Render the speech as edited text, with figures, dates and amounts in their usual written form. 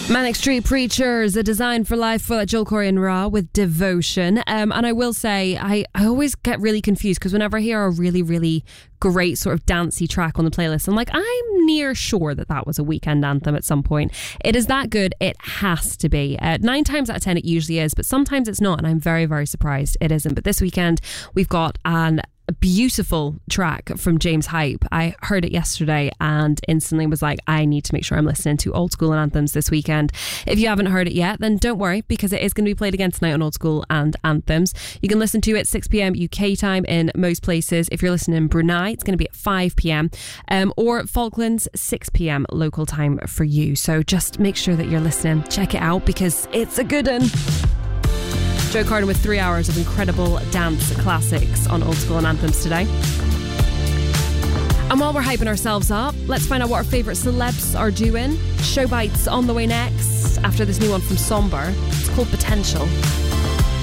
Manic Street Preachers, A Design for Life for Joel Corey and Ra with Devotion. And I will say, I always get really confused because whenever I hear a really, really great sort of dancey track on the playlist, I'm like, I'm near sure that was a weekend anthem at some point. It is that good. It has to be. 9 times out of 10 it usually is, but sometimes it's not, and I'm very, very surprised it isn't. But this weekend we've got a beautiful track from James Hype. I heard it yesterday and instantly was like, I need to make sure I'm listening to Old School and Anthems this weekend. If you haven't heard it yet, then don't worry, because it is going to be played again tonight on Old School and Anthems. You can listen to it 6 p.m. UK time in most places. If you're listening in Brunei, it's going to be at 5 p.m. Or Falklands, 6 p.m. local time for you. So just make sure that you're listening. Check it out because it's a good one. Joe Carden with 3 hours of incredible dance classics on Old School and Anthems today. And while we're hyping ourselves up, let's find out what our favourite celebs are doing. Show bites on the way next after this new one from Somber. It's called Potential.